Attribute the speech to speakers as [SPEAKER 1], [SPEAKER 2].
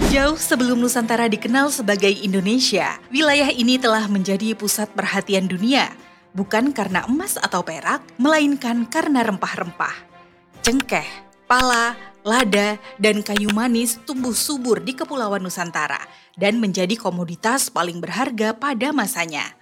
[SPEAKER 1] Jauh sebelum Nusantara dikenal sebagai Indonesia, wilayah ini telah menjadi pusat perhatian dunia. Bukan karena emas atau perak, melainkan karena rempah-rempah. Cengkeh, pala, lada, dan kayu manis tumbuh subur di Kepulauan Nusantara dan menjadi komoditas paling berharga pada masanya.